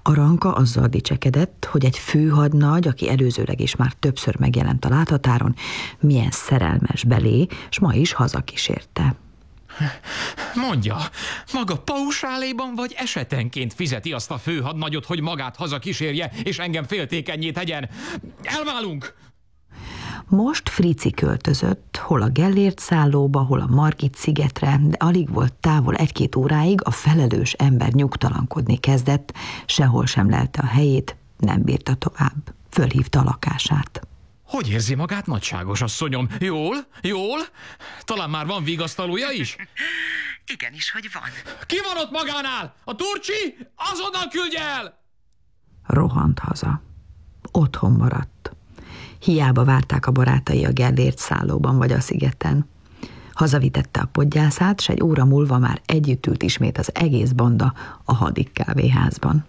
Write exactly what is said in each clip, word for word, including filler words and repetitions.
Aranka azzal dicsekedett, hogy egy főhadnagy, aki előzőleg is már többször megjelent a láthatáron, milyen szerelmes belé, s ma is hazakísérte. Mondja, maga pausáléban vagy esetenként fizeti azt a főhadnagyot, hogy magát hazakísérje, és engem féltékennyé tegyen? Elválunk! Most Frici költözött, hol a Gellért szállóba, hol a Margit szigetre, de alig volt távol egy-két óráig, a felelős ember nyugtalankodni kezdett, sehol sem lelte a helyét, nem bírta tovább. Fölhívta a lakását. Hogy érzi magát, nagyságos asszonyom? Jól? Jól? Talán már van vigasztalója is? Igenis, hogy van. Ki van ott magánál? A Turcsi? Azonnal küldje el! Rohant haza. Otthon maradt. Hiába várták a barátai a Gellért szállóban vagy a szigeten. Hazavitette a podgyászát, s egy óra múlva már együtt ült ismét az egész banda a Hadik kávéházban.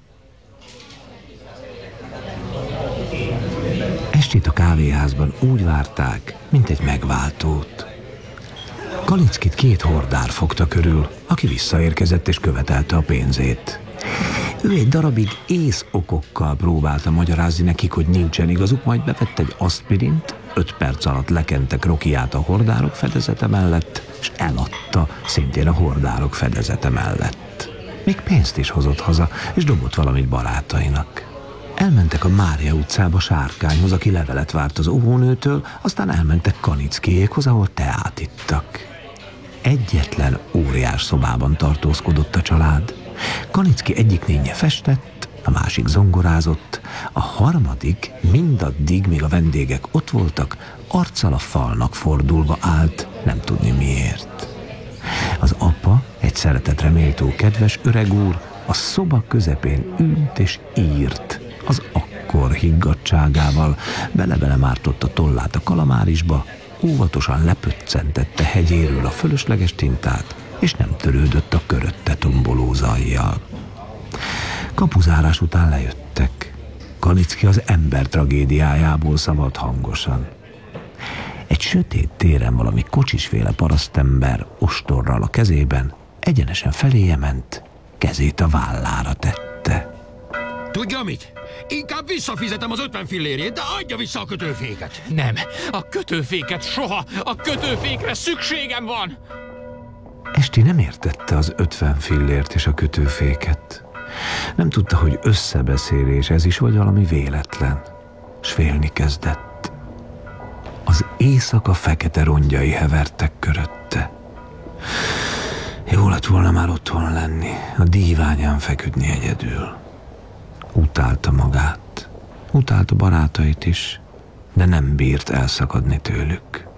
Estét a kávéházban úgy várták, mint egy megváltót. Kalickit két hordár fogta körül, aki visszaérkezett és követelte a pénzét. Ő egy darabig észokokkal próbálta magyarázni nekik, hogy nincsen igazuk, majd bevett egy aspirint, öt perc alatt lekente krokiát a hordárok fedezete mellett, és eladta szintén a hordárok fedezete mellett. Még pénzt is hozott haza, és dobott valamit barátainak. Elmentek a Mária utcába Sárkányhoz, aki levelet várt az óvónőtől, aztán elmentek Kanickiékhoz, ahol teát ittak. Egyetlen óriás szobában tartózkodott a család. Kanicki egyik nénye festett, a másik zongorázott, a harmadik mindaddig, míg a vendégek ott voltak, arccal a falnak fordulva állt, nem tudni miért. Az apa, egy szeretetre méltó kedves öreg úr, a szoba közepén ült és írt, az akkor higgadtságával, bele-bele mártott a tollát a kalamárisba, óvatosan lepöccentette hegyéről a fölösleges tintát, és nem törődött a körötte tomboló zajjal. Kapuzárás után lejöttek. Kanicki az ember tragédiájából szavalt hangosan. Egy sötét téren valami kocsisféle parasztember ostorral a kezében egyenesen feléje ment, kezét a vállára tette. Tudja mit? Inkább visszafizetem az ötven fillérjét, de adja vissza a kötőféket. Nem, a kötőféket soha! A kötőfékre szükségem van! Esti nem értette az ötven fillért és a kötőféket. Nem tudta, hogy összebeszélés ez is, vagy valami véletlen. S félni kezdett. Az éjszaka fekete rongyai hevertek körötte. Jó lett volna már otthon lenni, a díványán feküdni egyedül. Utálta magát, utálta barátait is, de nem bírt elszakadni tőlük.